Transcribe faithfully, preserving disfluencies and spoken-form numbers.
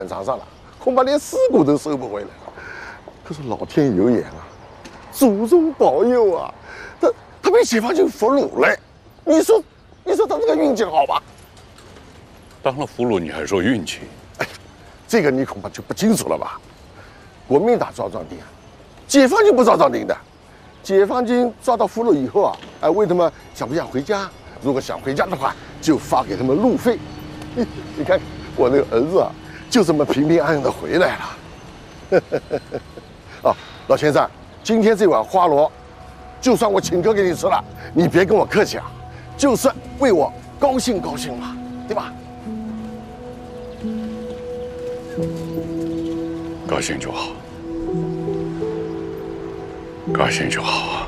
场上了，恐怕连尸骨都收不回来了。可是老天有眼啊，祖宗保佑啊，他他被解放军俘虏了。你说，你说他这个运气好吧？ 当了俘虏你还说运气？ 哎，这个你恐怕就不清楚了吧？国民党抓壮丁啊，解放军不抓壮丁的。解放军抓到俘虏以后啊，哎，问他们想不想回家？如果想回家的话，就发给他们路费。你看我那个儿子啊，就这么平平安安的回来了。啊，老先生，今天这碗花螺，就算我请客给你吃了，你别跟我客气啊，就是为我高兴高兴嘛，对吧？ 高兴就好，高兴就好啊。